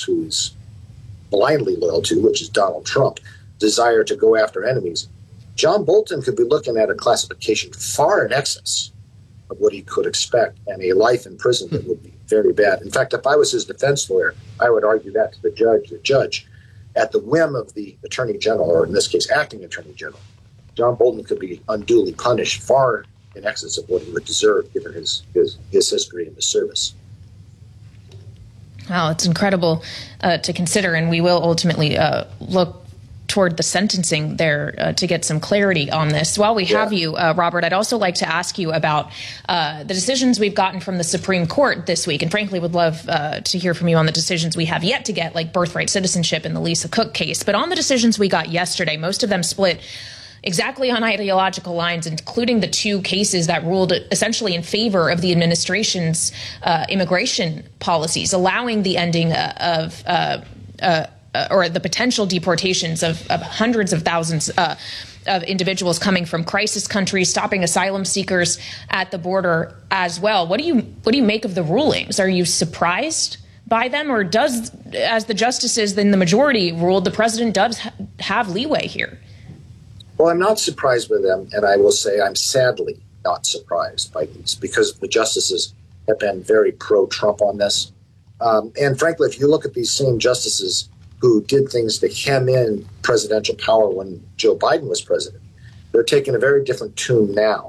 who's blindly loyal to, which is Donald Trump, desire to go after enemies, John Bolton could be looking at a classification far in excess of what he could expect, and a life in prison that would be very bad. In fact, if I was his defense lawyer, I would argue that to the judge. The judge, at the whim of the attorney general, or in this case, acting attorney general, John Bolton could be unduly punished far in excess of what he would deserve given his history in the service. Wow, it's incredible to consider, and we will ultimately look toward the sentencing there to get some clarity on this. While we have you, Robert, I'd also like to ask you about the decisions we've gotten from the Supreme Court this week, and frankly would love to hear from you on the decisions we have yet to get, like birthright citizenship and the Lisa Cook case. But on the decisions we got yesterday, most of them split exactly on ideological lines, including the two cases that ruled essentially in favor of the administration's immigration policies, allowing the ending of or the potential deportations of hundreds of thousands of individuals coming from crisis countries, stopping asylum seekers at the border as well. What do you make of the rulings? Are you surprised by them, or does, as the justices in the majority ruled, the president does have leeway here? Well, I'm not surprised by them, and I will say I'm sadly not surprised by these, because the justices have been very pro-Trump on this. And frankly, if you look at these same justices who did things to hem in presidential power when Joe Biden was president, they're taking a very different tune now.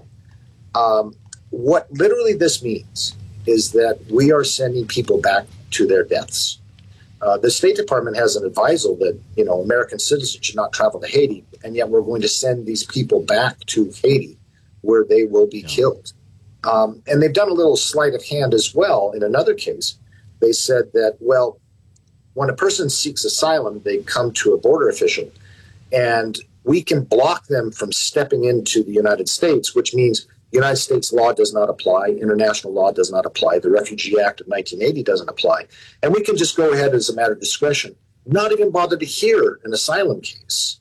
What literally this means is that we are sending people back to their deaths. The State Department has an advisal that, American citizens should not travel to Haiti, and yet we're going to send these people back to Haiti where they will be killed. And they've done a little sleight of hand as well. In another case, they said that, well, when a person seeks asylum, they come to a border official, and we can block them from stepping into the United States, which means United States law does not apply, international law does not apply, the Refugee Act of 1980 doesn't apply, and we can just go ahead as a matter of discretion, not even bother to hear an asylum case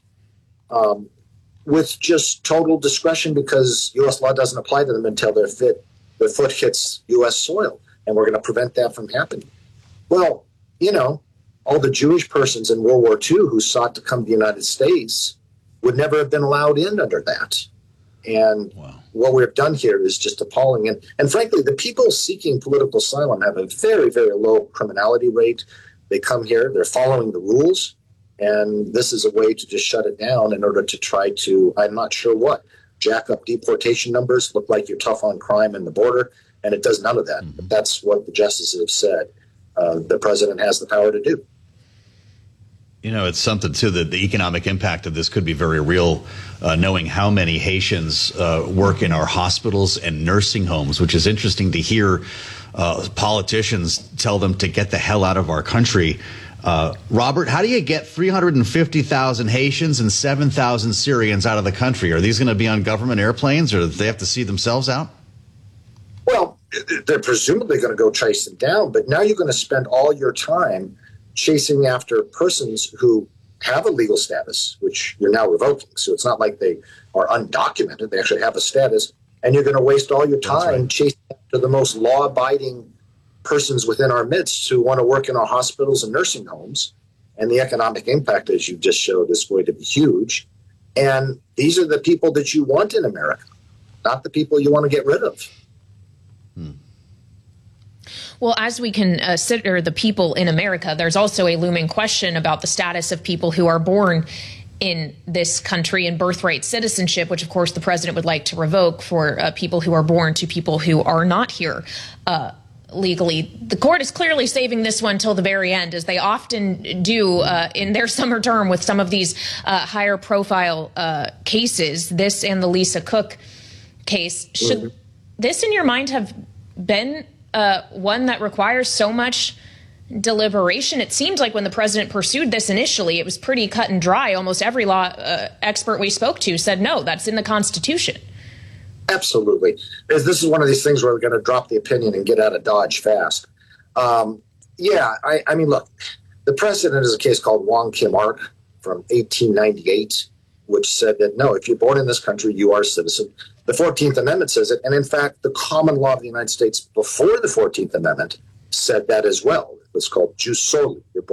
with just total discretion, because U.S. law doesn't apply to them until their foot hits U.S. soil, and we're going to prevent that from happening. Well, all the Jewish persons in World War II who sought to come to the United States would never have been allowed in under that. And what we've done here is just appalling. And frankly, the people seeking political asylum have a very, very low criminality rate. They come here, they're following the rules, and this is a way to just shut it down in order to try to, I'm not sure what, jack up deportation numbers, look like you're tough on crime in the border, and it does none of that. Mm-hmm. But that's what the justices have said the president has the power to do. It's something, too, that the economic impact of this could be very real, knowing how many Haitians work in our hospitals and nursing homes, which is interesting to hear politicians tell them to get the hell out of our country. Robert, how do you get 350,000 Haitians and 7,000 Syrians out of the country? Are these going to be on government airplanes, or do they have to see themselves out? Well, they're presumably going to go chase them down, but now you're going to spend all your time chasing after persons who have a legal status, which you're now revoking. So it's not like they are undocumented. They actually have a status. And you're going to waste all your time chasing after the most law-abiding persons within our midst who want to work in our hospitals and nursing homes. And the economic impact, as you just showed, is going to be huge. And these are the people that you want in America, not the people you want to get rid of. Well, as we consider the people in America, there's also a looming question about the status of people who are born in this country and birthright citizenship, which, of course, the president would like to revoke for people who are born to people who are not here legally. The court is clearly saving this one till the very end, as they often do in their summer term with some of these higher profile cases, this and the Lisa Cook case. Should this, in your mind, have been one that requires so much deliberation? It seemed like when the president pursued this initially, it was pretty cut and dry. Almost every law expert we spoke to said, no, that's in the Constitution. Absolutely. This is one of these things where we're going to drop the opinion and get out of Dodge fast. I mean, look, the precedent is a case called Wong Kim Ark from 1898, which said that, no, if you're born in this country, you are a citizen. The 14th Amendment says it. And in fact, the common law of the United States before the 14th Amendment said that as well. It was called jus soli. You're